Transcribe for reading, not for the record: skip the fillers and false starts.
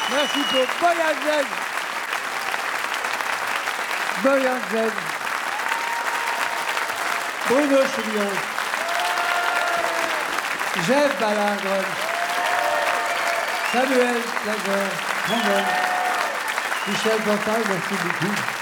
Merci pour Boyan Z. Boyan Z. Bruno Chevillon. Jeff Ballard. Samuel Lager. Michel Bontal, merci beaucoup.